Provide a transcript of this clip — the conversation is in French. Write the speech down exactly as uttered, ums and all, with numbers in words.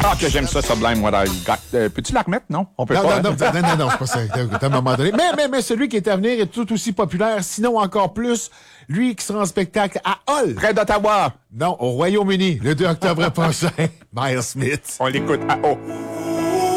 Ah, que j'aime ça, Sublime What I Got. Euh, peux-tu la remettre? Non? On peut Non, pas. non, hein? non, non, non, non, c'est pas ça. À un moment donné. Mais, mais, mais celui qui est à venir est tout aussi populaire, sinon encore plus. Lui qui sera en spectacle à Hull. Près d'Ottawa. Non, au Royaume-Uni, le deux octobre prochain. Miles Smith. On l'écoute à oh.